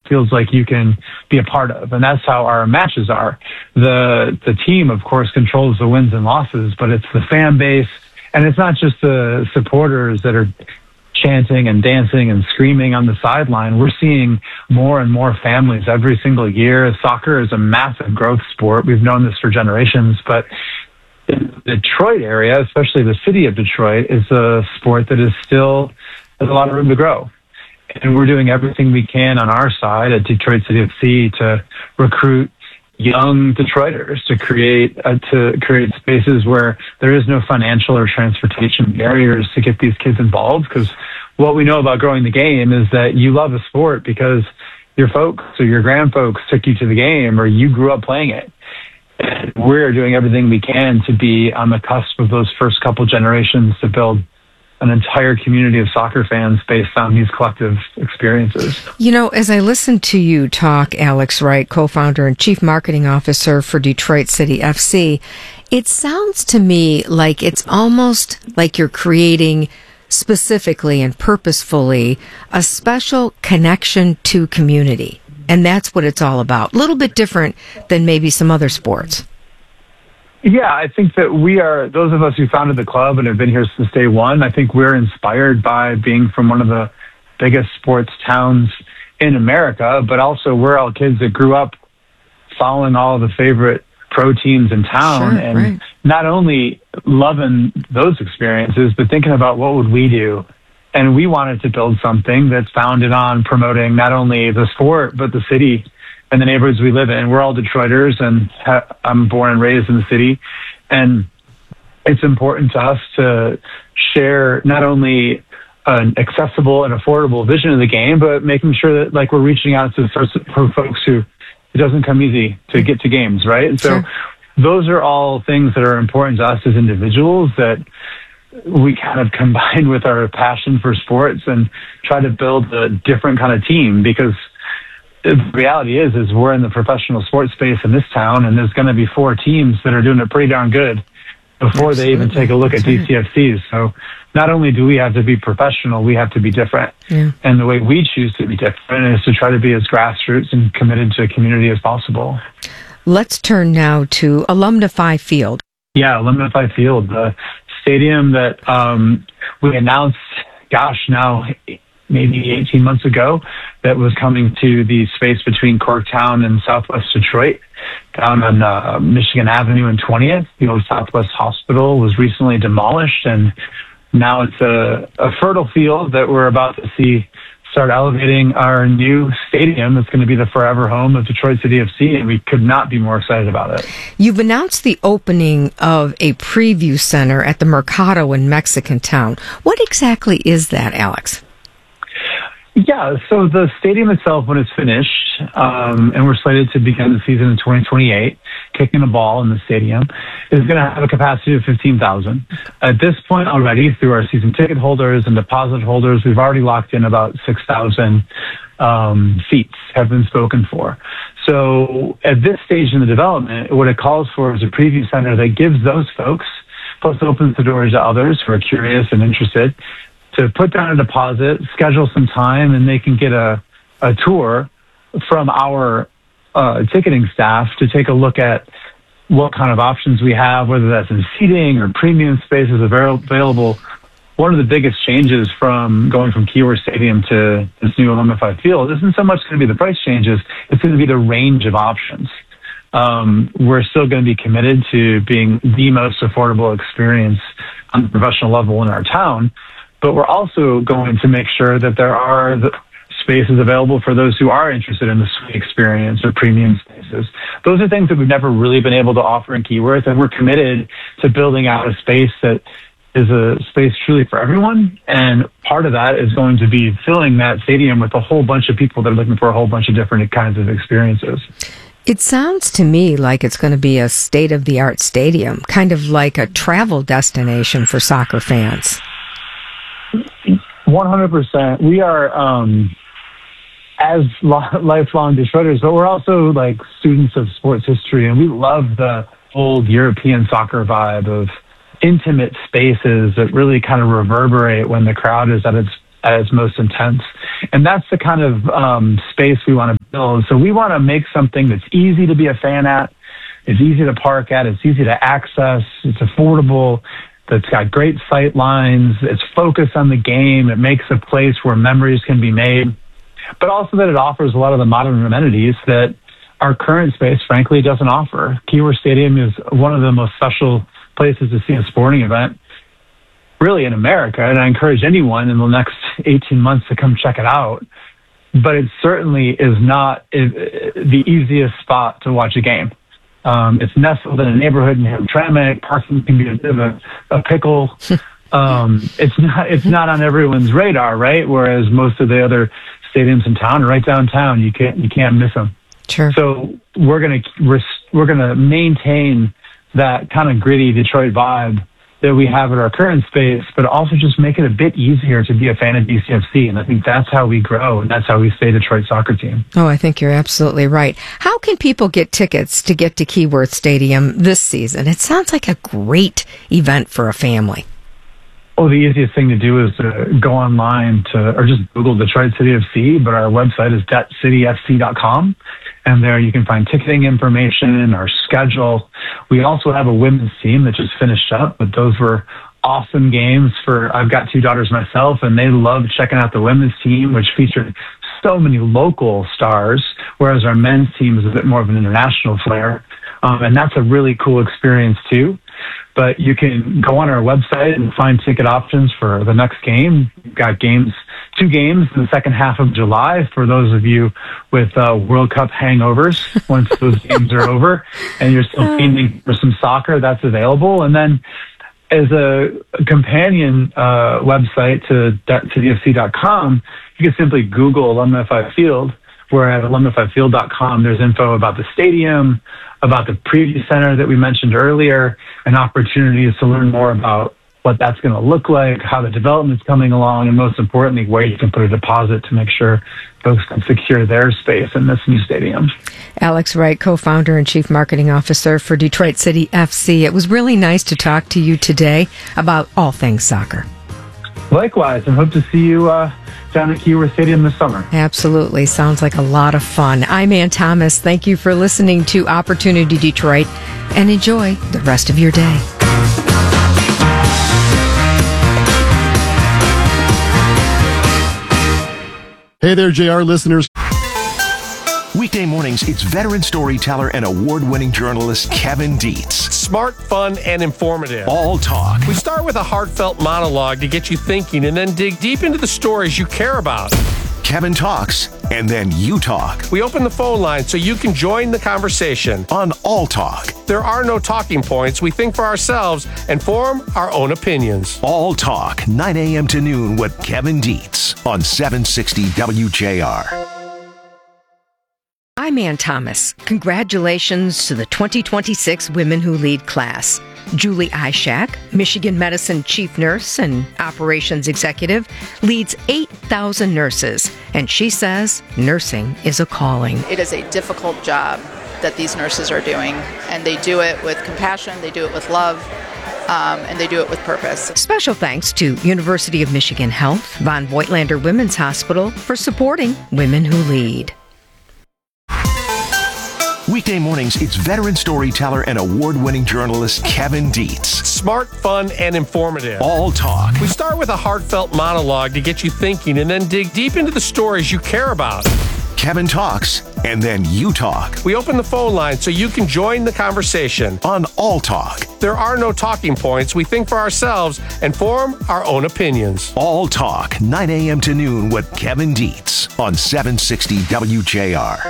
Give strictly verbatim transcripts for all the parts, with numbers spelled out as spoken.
feels like you can be a part of. And that's how our matches are. The the team, of course, controls the wins and losses, but it's the fan base, and it's not just the supporters that are chanting and dancing and screaming on the sideline. We're seeing more and more families every single year. Soccer is a massive growth sport. We've known this for generations, but in the Detroit area, especially the city of Detroit, is a sport that is still has a lot of room to grow. And we're doing everything we can on our side at Detroit City F C to recruit young Detroiters, to create uh, to create spaces where there is no financial or transportation barriers to get these kids involved. Because what we know about growing the game is that you love a sport because your folks or your grandfolks took you to the game, or you grew up playing it. And we're doing everything we can to be on the cusp of those first couple generations to build an entire community of soccer fans based on these collective experiences. You know, as I listen to you talk, Alex Wright, co-founder and chief marketing officer for Detroit City F C, it sounds to me like it's almost like you're creating specifically and purposefully a special connection to community. And that's what it's all about. A little bit different than maybe some other sports. Yeah, I think that we are, those of us who founded the club and have been here since day one, I think we're inspired by being from one of the biggest sports towns in America, but also we're all kids that grew up following all the favorite pro teams in town, sure, and right. not only loving those experiences, but thinking about what would we do. And we wanted to build something that's founded on promoting not only the sport, but the city and the neighborhoods we live in. We're all Detroiters, and ha- I'm born and raised in the city. And it's important to us to share not only an accessible and affordable vision of the game, but making sure that like we're reaching out to for, for folks who it doesn't come easy to get to games, right? And so sure. those are all things that are important to us as individuals that we kind of combine with our passion for sports and try to build a different kind of team, because the reality is, is we're in the professional sports space in this town, and there's going to be four teams that are doing it pretty darn good before Absolutely. They even take a look at D C F Cs. So not only do we have to be professional, we have to be different. Yeah. And the way we choose to be different is to try to be as grassroots and committed to a community as possible. Let's turn now to Alumnify Field. Yeah, Alumnify Field, the stadium that um, we announced, gosh, now maybe eighteen months ago, that was coming to the space between Corktown and Southwest Detroit, down on uh, Michigan Avenue and twentieth. The old Southwest Hospital was recently demolished, and now it's a, a fertile field that we're about to see start elevating our new stadium that's going to be the forever home of Detroit City F C, and we could not be more excited about it. You've announced the opening of a preview center at the Mercado in Mexican Town. What exactly is that, Alex? Yeah, so the stadium itself, when it's finished, um, and we're slated to begin the season in twenty twenty-eight, kicking a ball in the stadium, is going to have a capacity of fifteen thousand. At this point already, through our season ticket holders and deposit holders, we've already locked in about six thousand um, seats have been spoken for. So at this stage in the development, what it calls for is a preview center that gives those folks, plus opens the doors to others who are curious and interested, to put down a deposit, schedule some time, and they can get a, a tour from our uh, ticketing staff to take a look at what kind of options we have, whether that's in seating or premium spaces available. One of the biggest changes from going from Keyworth Stadium to this new Alumnify Field isn't so much going to be the price changes, it's going to be the range of options. Um, we're still going to be committed to being the most affordable experience on the professional level in our town, but we're also going to make sure that there are the spaces available for those who are interested in the suite experience or premium spaces. Those are things that we've never really been able to offer in Keyworth, and we're committed to building out a space that is a space truly for everyone. And part of that is going to be filling that stadium with a whole bunch of people that are looking for a whole bunch of different kinds of experiences. It sounds to me like it's going to be a state-of-the-art stadium, kind of like a travel destination for soccer fans. one hundred percent. We are, um, as lo- lifelong Detroiters, but we're also like students of sports history, and we love the old European soccer vibe of intimate spaces that really kind of reverberate when the crowd is at its at its most intense. And that's the kind of um, space we want to build. So we want to make something that's easy to be a fan at. It's easy to park at. It's easy to access. It's affordable. That's got great sight lines. It's focused on the game. It makes a place where memories can be made, but also that it offers a lot of the modern amenities that our current space, frankly, doesn't offer. Keyworth Stadium is one of the most special places to see a sporting event, really, in America, and I encourage anyone in the next eighteen months to come check it out. But it certainly is not the easiest spot to watch a game. Um, it's nestled in a neighborhood in Hamtramck. Parking can be a bit of a, a pickle. Um, it's not it's not on everyone's radar, right? Whereas most of the other stadiums in town are right downtown. You can't you can't miss them. Sure. So we're gonna we're, we're gonna maintain that kind of gritty Detroit vibe that we have at our current space, but also just make it a bit easier to be a fan of D C F C. And I think that's how we grow, and that's how we stay Detroit soccer team. Oh, I think you're absolutely right. How can people get tickets to get to Keyworth Stadium this season? It sounds like a great event for a family. Well, the easiest thing to do is to go online to, or just Google Detroit City F C, but our website is det city f c dot com. And there you can find ticketing information, our schedule. We also have a women's team that just finished up, but those were awesome games for, I've got two daughters myself, and they love checking out the women's team, which featured so many local stars, whereas our men's team is a bit more of an international flair. Um, and that's a really cool experience too. But you can go on our website and find ticket options for the next game. We've got games, two games in the second half of July for those of you with uh, World Cup hangovers. Once those games are over and you're still fiending for some soccer, that's available. And then as a companion uh, website to det city f c dot com, you can simply Google Alumni Five Field, where at alumni five field dot com there's info about the stadium, about the preview center that we mentioned earlier, and opportunities to learn more about what that's going to look like, how the development's coming along, and most importantly, where you can put a deposit to make sure folks can secure their space in this new stadium. Alex Wright, co-founder and chief marketing officer for Detroit City F C. It was really nice to talk to you today about all things soccer. Likewise, and hope to see you uh, down at Keyworth Stadium this summer. Absolutely. Sounds like a lot of fun. I'm Ann Thomas. Thank you for listening to Opportunity Detroit, and enjoy the rest of your day. Hey there, J R listeners. Weekday mornings, it's veteran storyteller and award-winning journalist Kevin Dietz. Smart, fun, and informative. All talk. We start with a heartfelt monologue to get you thinking and then dig deep into the stories you care about. Kevin talks, and then you talk. We open the phone line so you can join the conversation. On All Talk. There are no talking points. We think for ourselves and form our own opinions. All Talk, nine a.m. to noon with Kevin Dietz on seven sixty W J R. I'm Ann Thomas. Congratulations to the twenty twenty-six Women Who Lead class. Julie Ishak, Michigan Medicine Chief Nurse and Operations Executive, leads eight thousand nurses, and she says nursing is a calling. It is a difficult job that these nurses are doing, and they do it with compassion, they do it with love, um, and they do it with purpose. Special thanks to University of Michigan Health, Von Voigtlander Women's Hospital for supporting Women Who Lead. Weekday mornings, it's veteran storyteller and award-winning journalist Kevin Dietz. Smart, fun, and informative. All talk. We start with a heartfelt monologue to get you thinking and then dig deep into the stories you care about. Kevin talks, and then you talk. We open the phone line so you can join the conversation. On All Talk. There are no talking points. We think for ourselves and form our own opinions. All Talk, nine a.m. to noon with Kevin Dietz on seven sixty W J R.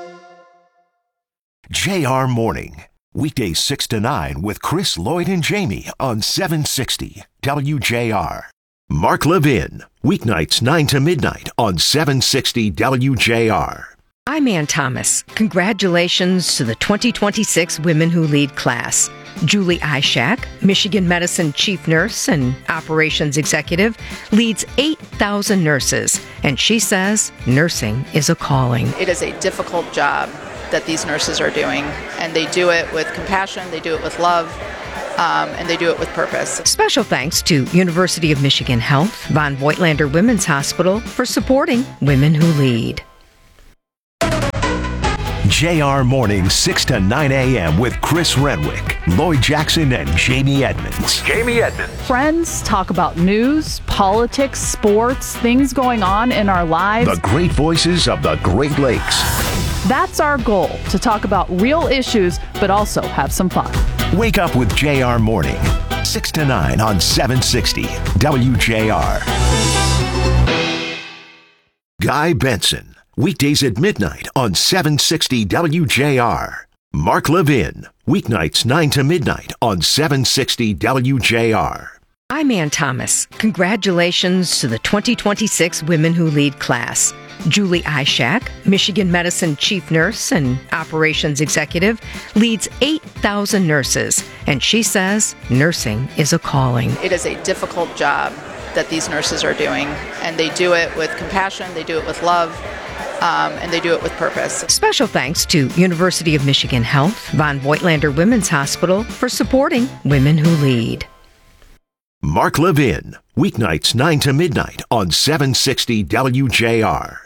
J R Morning. Weekdays six to nine with Chris, Lloyd, and Jamie on seven sixty W J R. Mark Levin. Weeknights nine to midnight on seven sixty W J R. I'm Ann Thomas. Congratulations to the twenty twenty-six Women Who Lead class. Julie Ishak, Michigan Medicine Chief Nurse and Operations Executive, leads eight thousand nurses, and she says nursing is a calling. It is a difficult job that these nurses are doing, and they do it with compassion, they do it with love, um, and they do it with purpose. Special thanks to University of Michigan Health, Von Voigtlander Women's Hospital for supporting Women Who Lead. J R Mornings, six to nine a.m. with Chris Renwick, Lloyd Jackson, and Jamie Edmonds. Jamie Edmonds. Friends talk about news, politics, sports, things going on in our lives. The great voices of the Great Lakes. That's our goal, to talk about real issues, but also have some fun. Wake up with J R Morning, six to nine on seven sixty W J R. Guy Benson, weekdays at midnight on seven sixty W J R. Mark Levin, weeknights nine to midnight on seven sixty W J R. I'm Ann Thomas. Congratulations to the twenty twenty-six Women Who Lead class. Julie Ishak, Michigan Medicine Chief Nurse and Operations Executive, leads eight thousand nurses, and she says nursing is a calling. It is a difficult job that these nurses are doing, and they do it with compassion, they do it with love, um, and they do it with purpose. Special thanks to University of Michigan Health, Von Voigtlander Women's Hospital for supporting Women Who Lead. Mark Levin, weeknights nine to midnight on seven sixty W J R.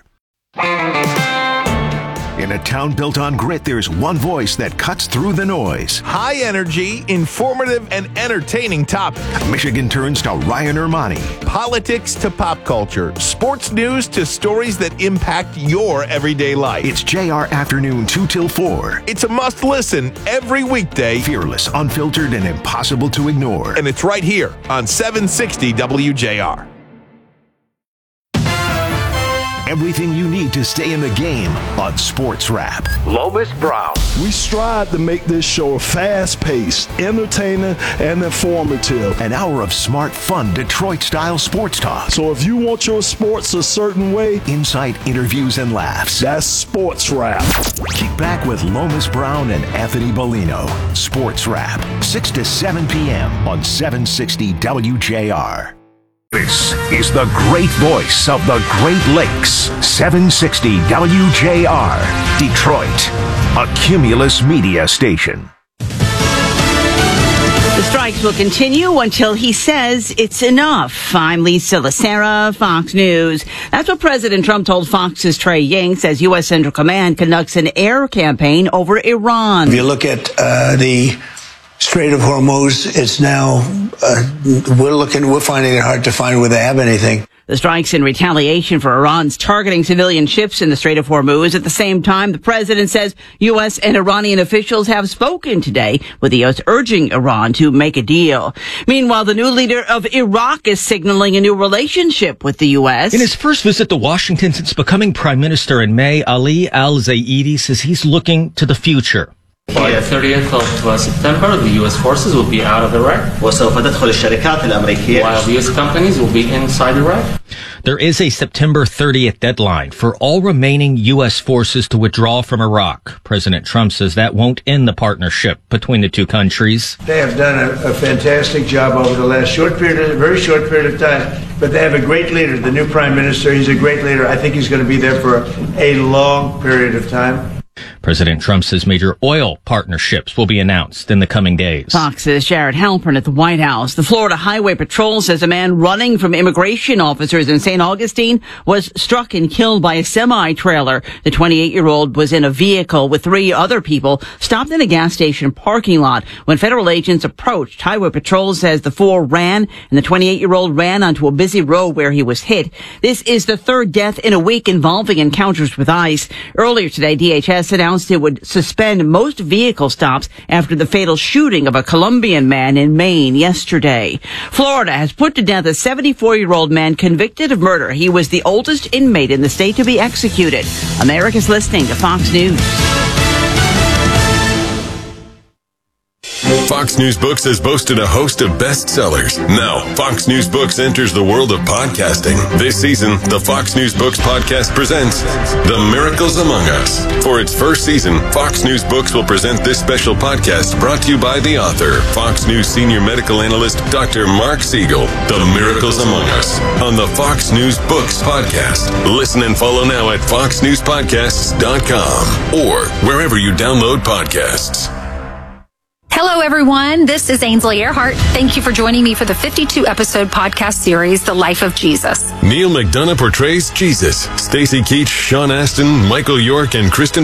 In a town built on grit, there's one voice that cuts through the noise. High energy, informative, and entertaining topic. Michigan turns to Ryan Ermani. Politics to pop culture. Sports news to stories that impact your everyday life. It's J R Afternoon two till four. It's a must listen every weekday. Fearless, unfiltered, and impossible to ignore. And it's right here on seven sixty W J R. Everything you need to stay in the game on Sports Wrap. Lomas Brown. We strive to make this show fast-paced, entertaining, and informative. An hour of smart, fun, Detroit-style sports talk. So if you want your sports a certain way, insight, interviews, and laughs. That's Sports Wrap. Kick back with Lomas Brown and Anthony Bellino. Sports Wrap, six to seven p.m. on seven sixty W J R. This is the great voice of the Great Lakes, seven sixty W J R, Detroit, a Cumulus media station. The strikes will continue until he says it's enough. I'm Lisa Lacera, Fox News. That's what President Trump told Fox's Trey Yingst as U S Central Command conducts an air campaign over Iran. If you look at uh, the Strait of Hormuz, it's now, uh, we're looking, we're finding it hard to find where they have anything. The strikes in retaliation for Iran's targeting civilian ships in the Strait of Hormuz. At the same time, the president says U S and Iranian officials have spoken today, with the U S urging Iran to make a deal. Meanwhile, the new leader of Iraq is signaling a new relationship with the U S. In his first visit to Washington since becoming prime minister in May, Ali al-Zaidi says he's looking to the future. By the thirtieth of September, the U S forces will be out of Iraq, while the U S companies will be inside Iraq. There is a September thirtieth deadline for all remaining U S forces to withdraw from Iraq. President Trump says that won't end the partnership between the two countries. They have done a, a fantastic job over the last short period, a very short period of time, but they have a great leader, the new prime minister. He's a great leader. I think he's going to be there for a, a long period of time. President Trump says major oil partnerships will be announced in the coming days. Fox's Jared Halpern at the White House. The Florida Highway Patrol says a man running from immigration officers in Saint Augustine was struck and killed by a semi-trailer. The twenty-eight-year-old was in a vehicle with three other people stopped in a gas station parking lot. When federal agents approached, Highway Patrol says the four ran and the twenty-eight-year-old ran onto a busy road where he was hit. This is the third death in a week involving encounters with ICE. Earlier today, D H S announced it would suspend most vehicle stops after the fatal shooting of a Colombian man in Maine yesterday. Florida has put to death a seventy-four-year-old man convicted of murder. He was the oldest inmate in the state to be executed. America's listening to Fox News. Fox News Books has boasted a host of bestsellers. Now, Fox News Books enters the world of podcasting. This season, the Fox News Books podcast presents The Miracles Among Us. For its first season, Fox News Books will present this special podcast brought to you by the author, Fox News senior medical analyst, Doctor Mark Siegel. The Miracles Among Us on the Fox News Books podcast. Listen and follow now at fox news podcasts dot com or wherever you download podcasts. Hello, everyone. This is Ainsley Earhart. Thank you for joining me for the fifty-two episode podcast series, The Life of Jesus. Neil McDonough portrays Jesus. Stacey Keach, Sean Astin, Michael York, and Kristen